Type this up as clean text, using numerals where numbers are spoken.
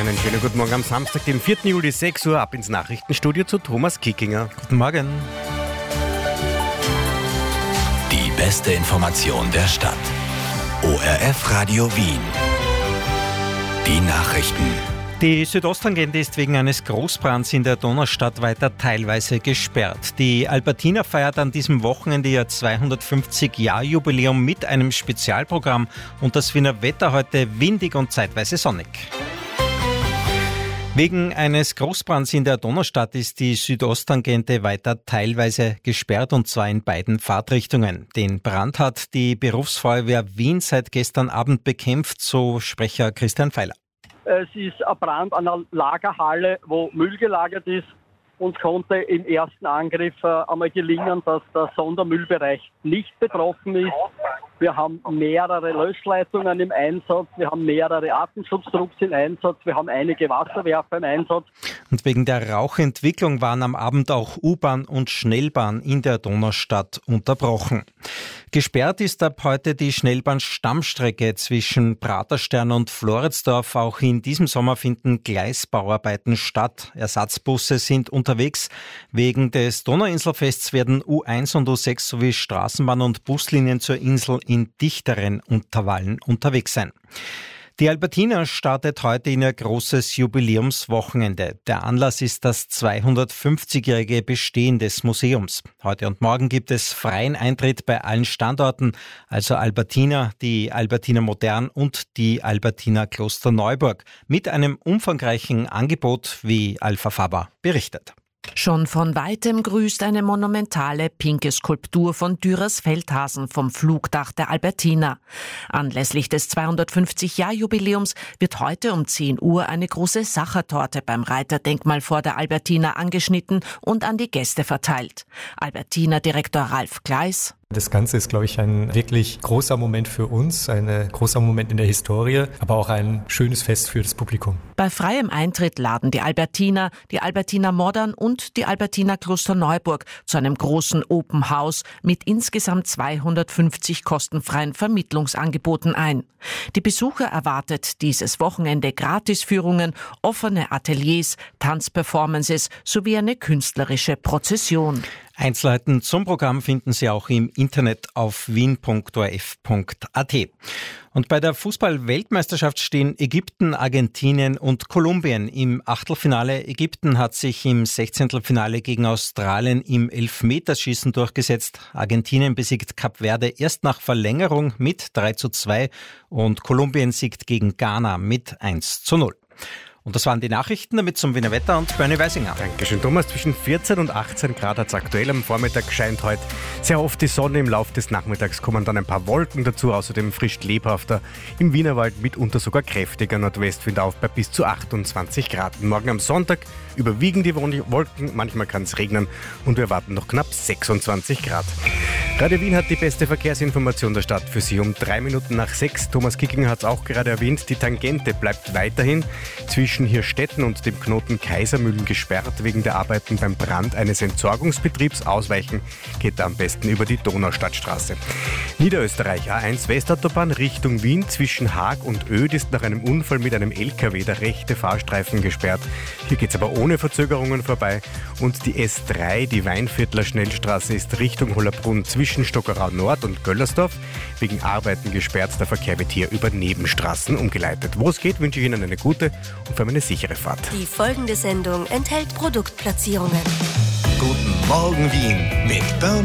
Einen schönen guten Morgen am Samstag, den 4. Juli, 6 Uhr, ab ins Nachrichtenstudio zu Thomas Kickinger. Guten Morgen. Die beste Information der Stadt. ORF Radio Wien. Die Nachrichten. Die Südosttangente ist wegen eines Großbrands in der Donaustadt weiter teilweise gesperrt. Die Albertina feiert an diesem Wochenende ihr 250-Jahr-Jubiläum mit einem Spezialprogramm und das Wiener Wetter heute windig und zeitweise sonnig. Wegen eines Großbrands in der Donaustadt ist die Südosttangente weiter teilweise gesperrt, und zwar in beiden Fahrtrichtungen. Den Brand hat die Berufsfeuerwehr Wien seit gestern Abend bekämpft, so Sprecher Christian Feiler. Es ist ein Brand an einer Lagerhalle, wo Müll gelagert ist. Uns konnte im ersten Angriff einmal gelingen, dass der Sondermüllbereich nicht betroffen ist. Wir haben mehrere Löschleitungen im Einsatz, wir haben mehrere Atemschutztrupps im Einsatz, wir haben einige Wasserwerfer im Einsatz. Und wegen der Rauchentwicklung waren am Abend auch U-Bahn und Schnellbahn in der Donaustadt unterbrochen. Gesperrt ist ab heute die Schnellbahn-Stammstrecke zwischen Praterstern und Floridsdorf. Auch in diesem Sommer finden Gleisbauarbeiten statt. Ersatzbusse sind unterwegs. Wegen des Donauinselfests werden U1 und U6 sowie Straßenbahn- und Buslinien zur Insel in dichteren Intervallen unterwegs sein. Die Albertina startet heute in ihr großes Jubiläumswochenende. Der Anlass ist das 250-jährige Bestehen des Museums. Heute und morgen gibt es freien Eintritt bei allen Standorten, also Albertina, die Albertina Modern und die Albertina Klosterneuburg, mit einem umfangreichen Angebot, wie Alpha Faber berichtet. Schon von weitem grüßt eine monumentale pinke Skulptur von Dürers Feldhasen vom Flugdach der Albertina. Anlässlich des 250-Jahr-Jubiläums wird heute um 10 Uhr eine große Sachertorte beim Reiterdenkmal vor der Albertina angeschnitten und an die Gäste verteilt. Albertina-Direktor Ralf Gleis: Das Ganze ist, glaube ich, ein wirklich großer Moment für uns, ein großer Moment in der Historie, aber auch ein schönes Fest für das Publikum. Bei freiem Eintritt laden die Albertina Modern und die Albertina Klosterneuburg zu einem großen Open House mit insgesamt 250 kostenfreien Vermittlungsangeboten ein. Die Besucher erwartet dieses Wochenende Gratisführungen, offene Ateliers, Tanzperformances sowie eine künstlerische Prozession. Einzelheiten zum Programm finden Sie auch im Internet auf wien.orf.at. Und bei der Fußball-Weltmeisterschaft stehen Ägypten, Argentinien und Kolumbien im Achtelfinale. Ägypten hat sich im 16. Finale gegen Australien im Elfmeterschießen durchgesetzt. Argentinien besiegt Kap Verde erst nach Verlängerung mit 3:2 und Kolumbien siegt gegen Ghana mit 1:0. Und das waren die Nachrichten, damit zum Wiener Wetter und Bernie Weisinger. Dankeschön, Thomas. Zwischen 14 und 18 Grad hat es aktuell. Am Vormittag scheint heute sehr oft die Sonne. Im Laufe des Nachmittags kommen dann ein paar Wolken dazu. Außerdem frisch lebhafter im Wienerwald, mitunter sogar kräftiger Nordwestwind auf bei bis zu 28 Grad. Morgen am Sonntag überwiegen die Wolken. Manchmal kann es regnen und wir erwarten noch knapp 26 Grad. Radio Wien hat die beste Verkehrsinformation der Stadt für Sie um 3 Minuten nach 6. Thomas Kickinger hat es auch gerade erwähnt. Die Tangente bleibt weiterhin zwischen Hirstetten und dem Knoten Kaisermühlen gesperrt wegen der Arbeiten beim Brand eines Entsorgungsbetriebs. Ausweichen geht da am besten über die Donaustadtstraße. Niederösterreich A1 Westautobahn Richtung Wien zwischen Haag und Oed ist nach einem Unfall mit einem LKW der rechte Fahrstreifen gesperrt. Hier geht es aber ohne Verzögerungen vorbei. Und die S3, die Weinviertler Schnellstraße, ist Richtung Hollerbrunn zwischen Stockerau Nord und Göllersdorf wegen Arbeiten gesperrt. Der Verkehr wird hier über Nebenstraßen umgeleitet. Wo es geht, wünsche ich Ihnen eine gute und vor allem eine sichere Fahrt. Die folgende Sendung enthält Produktplatzierungen. Guten Morgen Wien mit Bernie.